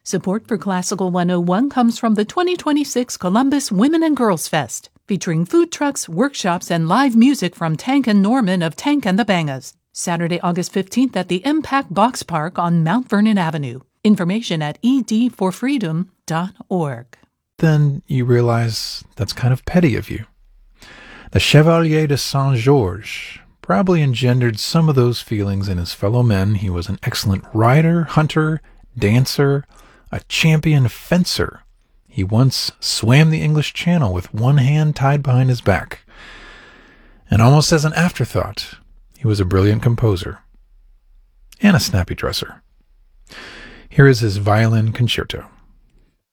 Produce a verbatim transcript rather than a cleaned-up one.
Support for Classical one oh one comes from the twenty twenty-six Columbus Women and Girls Fest, featuring food trucks, workshops, and live music from Tank and Norman of Tank and the Bangas. Saturday, August fifteenth at the Impact Box Park on Mount Vernon Avenue. Information at e d for freedom dot org. Then you realize that's kind of petty of you. The Chevalier de Saint-Georges probably engendered some of those feelings in his fellow men. He was an excellent rider, hunter, dancer, a champion fencer. He once swam the English Channel with one hand tied behind his back. And almost as an afterthought, he was a brilliant composer and a snappy dresser. Here is his violin concerto.